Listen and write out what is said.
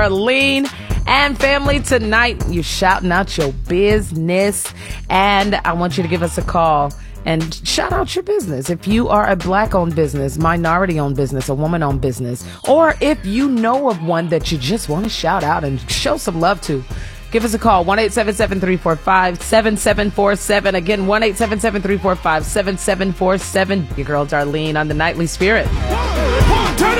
Arlene and family, tonight you're shouting out your business, and I want you to give us a call and shout out your business. If you are a Black-owned business, minority-owned business, a woman-owned business, or if you know of one that you just want to shout out and show some love to, give us a call, 1-877-345-7747. Again, 1-877-345-7747. Your girl Darlene on the Nightly Spirit.